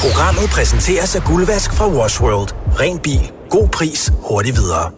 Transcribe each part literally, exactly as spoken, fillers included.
Programmet præsenteres af Guldvask fra Wash World. Ren bil. God pris. Hurtigt videre.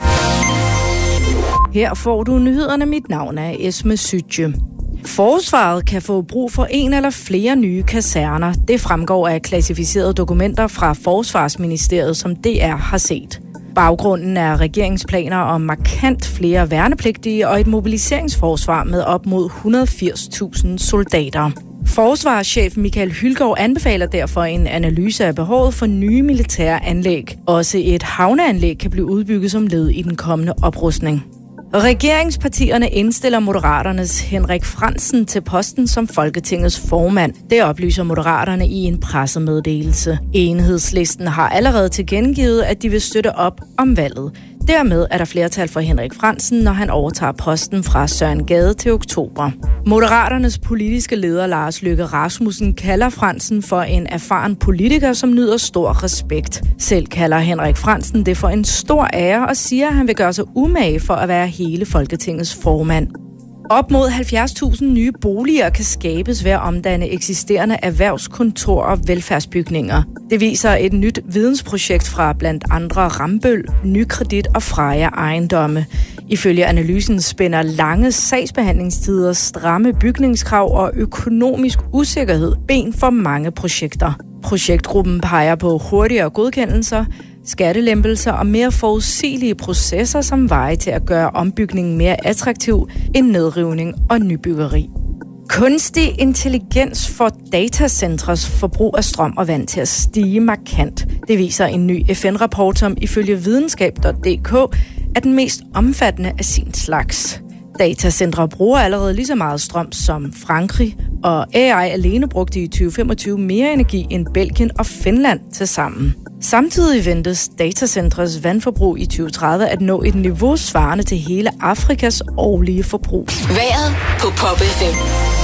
Her får du nyhederne. Mit navn er Esme Sytje. Forsvaret kan få brug for en eller flere nye kaserner. Det fremgår af klassificerede dokumenter fra Forsvarsministeriet, som D R har set. Baggrunden er regeringsplaner om markant flere værnepligtige og et mobiliseringsforsvar med op mod et hundrede og firs tusind soldater. Forsvarschef Michael Hylgaard anbefaler derfor en analyse af behovet for nye militære anlæg. Også et havneanlæg kan blive udbygget som led i den kommende oprustning. Regeringspartierne indstiller Moderaternes Henrik Frandsen til posten som Folketingets formand. Det oplyser Moderaterne i en pressemeddelelse. Enhedslisten har allerede tilkendegivet, at de vil støtte op om valget. Dermed er der flertal for Henrik Frandsen, når han overtager posten fra Søren Gade til oktober. Moderaternes politiske leder Lars Løkke Rasmussen kalder Frandsen for en erfaren politiker, som nyder stor respekt. Selv kalder Henrik Frandsen det for en stor ære og siger, at han vil gøre sig umage for at være hele Folketingets formand. Op mod halvfjerds tusind nye boliger kan skabes ved at omdanne eksisterende erhvervskontor og velfærdsbygninger. Det viser et nyt vidensprojekt fra blandt andre Rambøll, Nykredit og Freja Ejendomme. Ifølge analysen spænder lange sagsbehandlingstider, stramme bygningskrav og økonomisk usikkerhed ben for mange projekter. Projektgruppen peger på hurtigere godkendelser, skattelempelser og mere forudsigelige processer som veje til at gøre ombygningen mere attraktiv end nedrivning og nybyggeri. Kunstig intelligens får datacentres forbrug af strøm og vand til at stige markant. Det viser en ny F N-rapport, som ifølge videnskab punktum d k er den mest omfattende af sin slags. Datacentre bruger allerede lige så meget strøm som Frankrig, og A I alene brugte i tyve femogtyve mere energi end Belgien og Finland til sammen. Samtidig ventes datacentres vandforbrug i tyve tredive at nå et niveau svarende til hele Afrikas årlige forbrug. Vejret på Pop F M.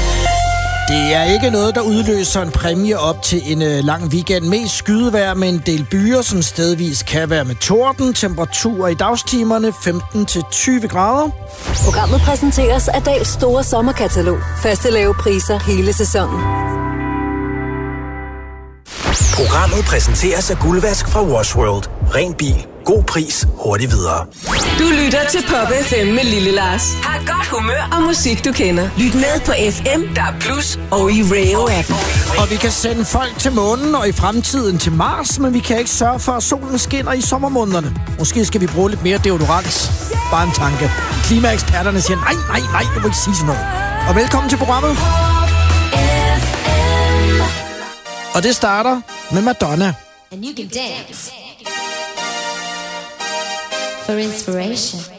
Det er ikke noget, der udløser en præmie op til en øh, lang weekend. Mest skydevejr med en del byer, som stedvis kan være med torden. Temperaturer i dagstimerne femten til tyve grader. Programmet præsenteres af Dahls store sommerkatalog. Faste lave priser hele sæsonen. Programmet præsenteres af Guldvask fra Wash World. Ren bil. God pris. Hurtigt videre. Du lytter til Pop F M med Lille Lars. Har et godt humør og musik, du kender. Lyt med på F M, der er Plus og i Rayo-appen. Og vi kan sende folk til månen og i fremtiden til Mars, men vi kan ikke sørge for, at solen skinner i sommermånederne. Måske skal vi bruge lidt mere deodorant. Bare en tanke. Klimaeksperterne siger, nej, nej, nej, du må ikke sige sådan noget. Og velkommen til programmet. Og det starter med Madonna. And you can dance for inspiration.